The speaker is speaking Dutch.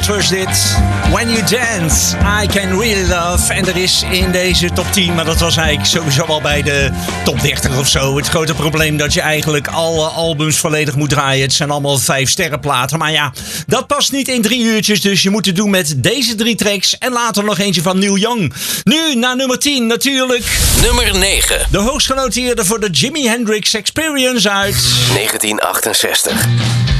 Was dit When You Dance, I Can Really Love. En er is in deze top 10, maar dat was eigenlijk sowieso al bij de top 30 of zo, het grote probleem dat je eigenlijk alle albums volledig moet draaien. Het zijn allemaal 5-sterren platen. Maar ja, dat past niet in 3 uurtjes. Dus je moet het doen met deze 3 tracks. En later nog eentje van Neil Young. Nu naar nummer 10 natuurlijk. Nummer 9. De hoogstgenoteerde voor de Jimi Hendrix Experience uit 1968.